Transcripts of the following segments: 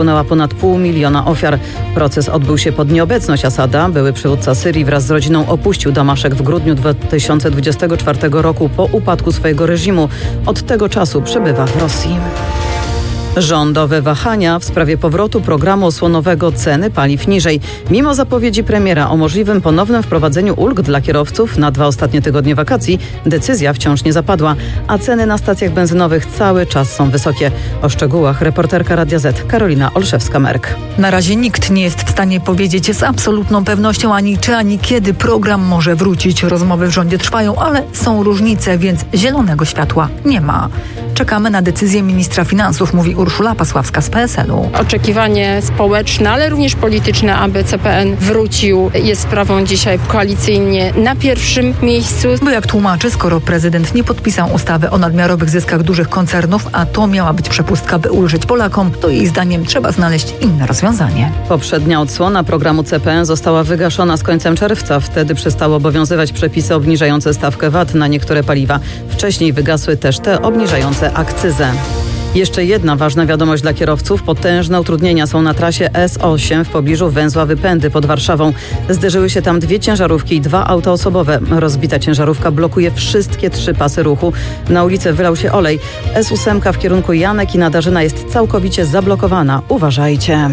Wpłynęła ponad 500 000 ofiar. Proces odbył się pod nieobecność Asada. Były przywódca Syrii wraz z rodziną opuścił Damaszek w grudniu 2024 roku po upadku swojego reżimu. Od tego czasu przebywa w Rosji. Rządowe wahania w sprawie powrotu programu osłonowego ceny paliw niżej. Mimo zapowiedzi premiera o możliwym ponownym wprowadzeniu ulg dla kierowców na 2 ostatnie tygodnie wakacji, decyzja wciąż nie zapadła, a ceny na stacjach benzynowych cały czas są wysokie. O szczegółach reporterka Radia Z Karolina Olszewska-Merk. Na razie nikt nie jest w stanie powiedzieć z absolutną pewnością ani kiedy program może wrócić. Rozmowy w rządzie trwają, ale są różnice, więc zielonego światła nie ma. Czekamy na decyzję ministra finansów, mówi Urszula Pasławska z PSL-u. Oczekiwanie społeczne, ale również polityczne, aby CPN wrócił, jest sprawą dzisiaj koalicyjnie na pierwszym miejscu. Bo jak tłumaczy, skoro prezydent nie podpisał ustawy o nadmiarowych zyskach dużych koncernów, a to miała być przepustka, by ulżyć Polakom, to jej zdaniem trzeba znaleźć inne rozwiązanie. Poprzednia odsłona programu CPN została wygaszona z końcem czerwca. Wtedy przestały obowiązywać przepisy obniżające stawkę VAT na niektóre paliwa. Wcześniej wygasły też te obniżające akcyzę. Jeszcze jedna ważna wiadomość dla kierowców. Potężne utrudnienia są na trasie S8 w pobliżu węzła Wypędy pod Warszawą. Zderzyły się tam 2 ciężarówki i 2 auta osobowe. Rozbita ciężarówka blokuje wszystkie 3 pasy ruchu. Na ulicę wylał się olej. S8 w kierunku Janek i Nadarzyna jest całkowicie zablokowana. Uważajcie.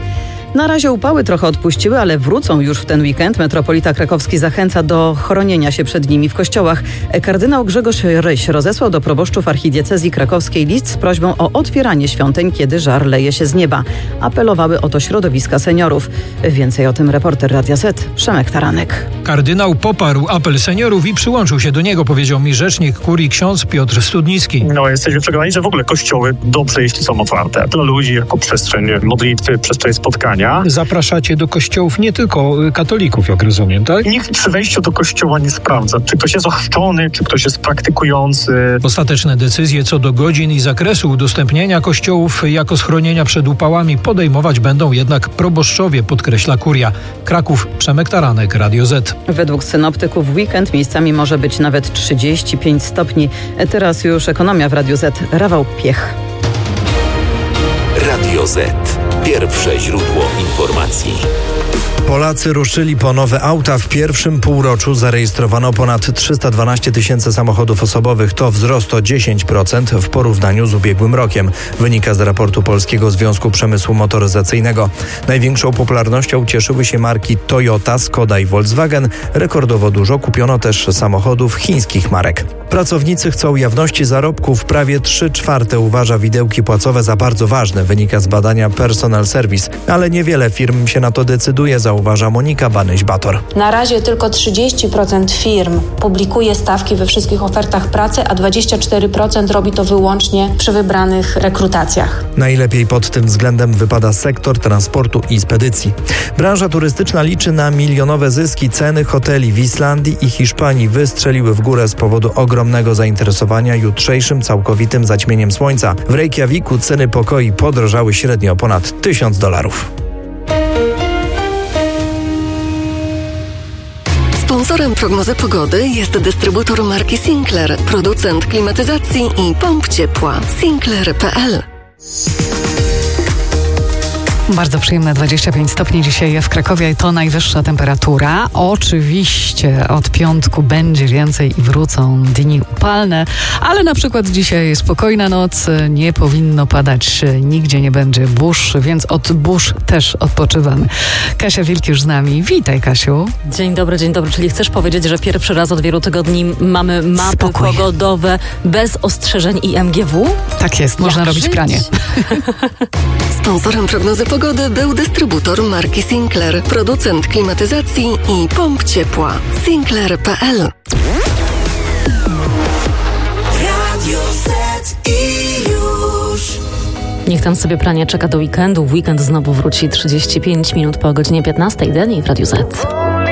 Na razie upały trochę odpuściły, ale wrócą już w ten weekend. Metropolita krakowski zachęca do chronienia się przed nimi w kościołach. Kardynał Grzegorz Ryś rozesłał do proboszczów archidiecezji krakowskiej list z prośbą o otwieranie świątyń, kiedy żar leje się z nieba. Apelowały o to środowiska seniorów. Więcej o tym reporter Radia Z Przemek Taranek. Kardynał poparł apel seniorów i przyłączył się do niego, powiedział mi rzecznik kurii ksiądz Piotr Studnicki. Jesteśmy przekonani, że w ogóle kościoły dobrze, jeśli są otwarte dla ludzi jako przestrzeń modlitwy, przestrzeń spotkania. Zapraszacie do kościołów nie tylko katolików, jak rozumiem, tak? Nikt przy wejściu do kościoła nie sprawdza, czy ktoś jest ochrzczony, czy ktoś jest praktykujący. Ostateczne decyzje co do godzin i zakresu udostępnienia kościołów jako schronienia przed upałami podejmować będą jednak proboszczowie, podkreśla kuria. Kraków, Przemek Taranek, Radio Z. Według synoptyków w weekend miejscami może być nawet 35 stopni. Teraz już ekonomia w Radiu Z. Rafał Piech. Radio Z. Pierwsze źródło informacji. Polacy ruszyli po nowe auta. W pierwszym półroczu zarejestrowano ponad 312 000 samochodów osobowych. To wzrost o 10% w porównaniu z ubiegłym rokiem. Wynika z raportu Polskiego Związku Przemysłu Motoryzacyjnego. Największą popularnością cieszyły się marki Toyota, Skoda i Volkswagen. Rekordowo dużo kupiono też samochodów chińskich marek. Pracownicy chcą jawności zarobków. Prawie 3/4 uważa widełki płacowe za bardzo ważne. Wynika z badania Personal Service. Ale niewiele firm się na to decyduje, zauważa Monika Banyś-Bator. Na razie tylko 30% firm publikuje stawki we wszystkich ofertach pracy, a 24% robi to wyłącznie przy wybranych rekrutacjach. Najlepiej pod tym względem wypada sektor transportu i spedycji. Branża turystyczna liczy na milionowe zyski. Ceny hoteli w Islandii i Hiszpanii wystrzeliły w górę z powodu ogromnego zainteresowania jutrzejszym całkowitym zaćmieniem słońca. W Reykjaviku ceny pokoi podrożały średnio ponad $1000. Sponsorem prognozy pogody jest dystrybutor marki Sinclair, producent klimatyzacji i pomp ciepła. Sinclair.pl. Bardzo przyjemne 25 stopni dzisiaj w Krakowie, to najwyższa temperatura. Oczywiście od piątku będzie więcej i wrócą dni upalne, ale na przykład dzisiaj spokojna noc, nie powinno padać, nigdzie nie będzie burz, więc od burz też odpoczywamy. Kasia Wilk już z nami. Witaj, Kasiu. Dzień dobry, czyli chcesz powiedzieć, że pierwszy raz od wielu tygodni mamy mapy pogodowe bez ostrzeżeń i MGW? Tak jest, można robić pranie. Sponsorem prognozy pogody był dystrybutor marki Sinclair, producent klimatyzacji i pomp ciepła. Sinclair.pl. Radio Z i już. Niech tam sobie pranie czeka do weekendu. Weekend znowu wróci 35 minut po godzinie 15. Deni w Radiu Z.